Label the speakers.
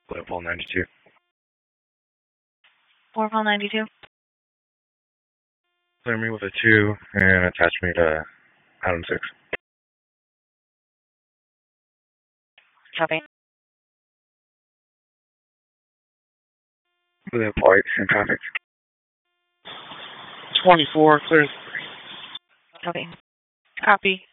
Speaker 1: Leopold 92.
Speaker 2: Leopold 92.
Speaker 1: Clear me with a 2 and attach me to Adam 6.
Speaker 2: Copy.
Speaker 1: Leopold White in traffic.
Speaker 3: 24, clear.
Speaker 2: Copy. Copy.